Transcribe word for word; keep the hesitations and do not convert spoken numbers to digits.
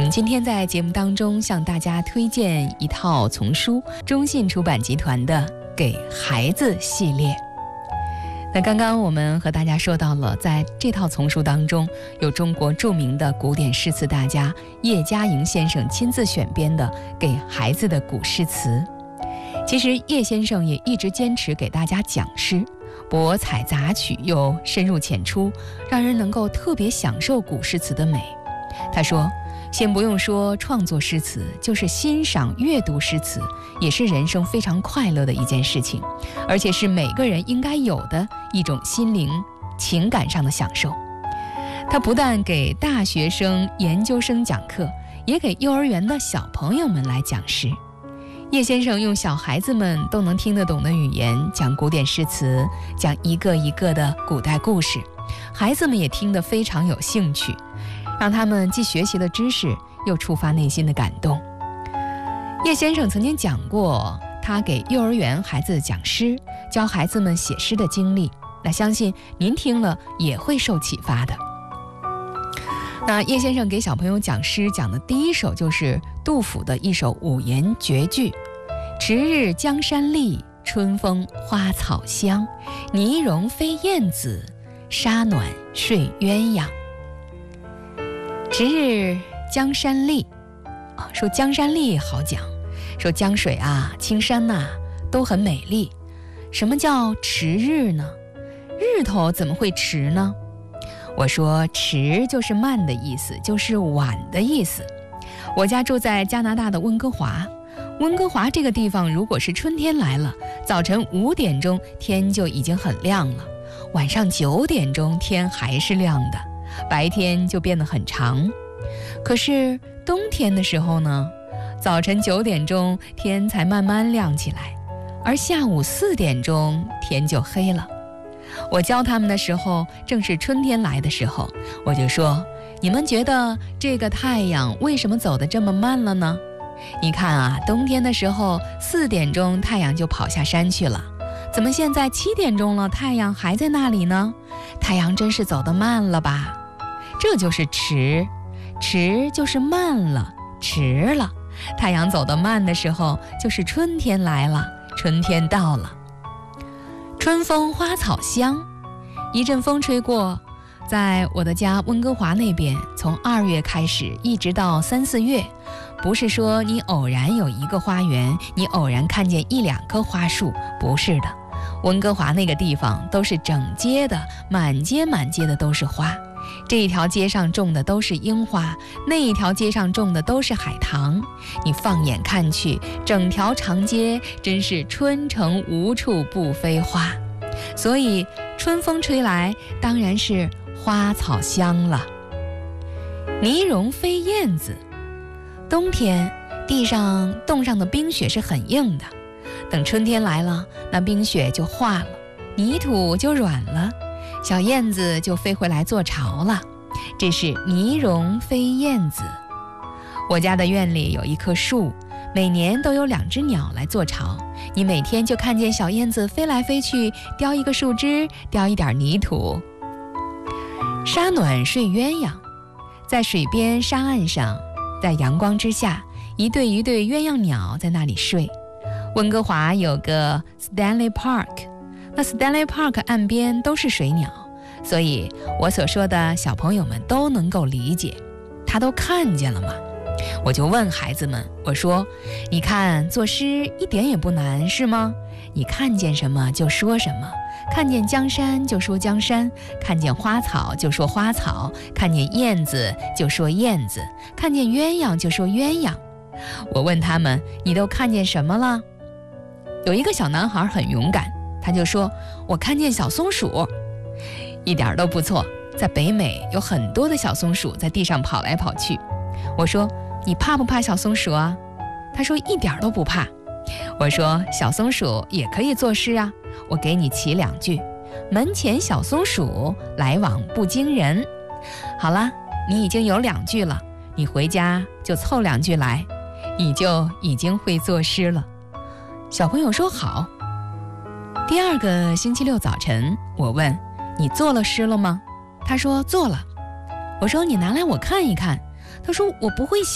们今天在节目当中向大家推荐一套丛书，中信出版集团的《给孩子》系列。那刚刚我们和大家说到了，在这套丛书当中有中国著名的古典诗词大家叶嘉莹先生亲自选编的给孩子的古诗词。其实叶先生也一直坚持给大家讲诗，博采杂曲又深入浅出，让人能够特别享受古诗词的美。他说，先不用说创作诗词，就是欣赏阅读诗词也是人生非常快乐的一件事情，而且是每个人应该有的一种心灵情感上的享受。他不但给大学生研究生讲课，也给幼儿园的小朋友们来讲诗。叶先生用小孩子们都能听得懂的语言讲古典诗词，讲一个一个的古代故事，孩子们也听得非常有兴趣，让他们既学习了知识，又触发内心的感动。叶先生曾经讲过他给幼儿园孩子讲诗，教孩子们写诗的经历，那相信您听了也会受启发的。那叶先生给小朋友讲诗讲的第一首就是杜甫的一首五言绝句：迟日江山丽，春风花草香，泥融飞燕子，沙暖睡鸳鸯。迟日江山丽，啊，说江山丽好讲，说江水啊、青山呐、啊、都很美丽。什么叫迟日呢？日头怎么会迟呢？我说迟就是慢的意思，就是晚的意思。我家住在加拿大的温哥华，温哥华这个地方如果是春天来了，早晨五点钟天就已经很亮了，晚上九点钟天还是亮的，白天就变得很长。可是冬天的时候呢，早晨九点钟天才慢慢亮起来，而下午四点钟天就黑了。我教他们的时候正是春天来的时候，我就说，你们觉得这个太阳为什么走得这么慢了呢？你看啊，冬天的时候四点钟太阳就跑下山去了，怎么现在七点钟了太阳还在那里呢？太阳真是走得慢了吧？这就是迟，迟就是慢了，迟了。太阳走得慢的时候就是春天来了，春天到了。春风花草香，一阵风吹过，在我的家温哥华那边，从二月开始一直到三四月，不是说你偶然有一个花园，你偶然看见一两棵花树，不是的。温哥华那个地方都是整街的，满街满街的都是花，这一条街上种的都是樱花，那一条街上种的都是海棠。你放眼看去，整条长街真是春城无处不飞花，所以春风吹来当然是花草香了。泥融飞燕子，冬天地上冻上的冰雪是很硬的，等春天来了，那冰雪就化了，泥土就软了，小燕子就飞回来做巢了，这是泥融飞燕子。我家的院里有一棵树，每年都有两只鸟来做巢，你每天就看见小燕子飞来飞去，叼一个树枝，叼一点泥土。沙暖睡鸳鸯，在水边沙岸上，在阳光之下，一对一对鸳鸯鸟在那里睡。温哥华有个 Stanley Park， 那 Stanley Park 岸边都是水鸟，所以我所说的小朋友们都能够理解，他都看见了吗？我就问孩子们，我说，你看作诗一点也不难是吗？你看见什么就说什么，看见江山就说江山，看见花草就说花草，看见燕子就说燕子，看见鸳鸯就说鸳鸯。我问他们，你都看见什么了？有一个小男孩很勇敢，他就说，我看见小松鼠。一点都不错，在北美有很多的小松鼠在地上跑来跑去。我说，你怕不怕小松鼠啊？他说一点都不怕。我说，小松鼠也可以作诗啊，我给你起两句：门前小松鼠，来往不惊人。好了，你已经有两句了，你回家就凑两句来，你就已经会作诗了。小朋友说好。第二个星期六早晨，我问，你做了诗了吗？他说做了。我说你拿来我看一看。他说我不会写。